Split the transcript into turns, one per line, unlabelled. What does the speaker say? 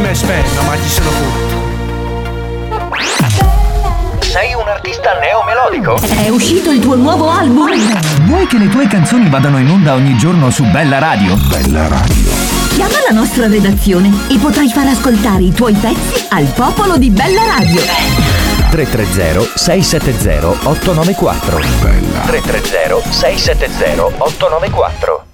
me spenno, ma ci sono tutto.
Sei un artista neomelodico?
È uscito il tuo nuovo album?
Vuoi che le tue canzoni vadano in onda ogni giorno su Bella Radio?
Bella Radio.
Chiama la nostra redazione e potrai far ascoltare i tuoi pezzi al popolo di Bella Radio.
330-670-894.
Bella.
330-670-894.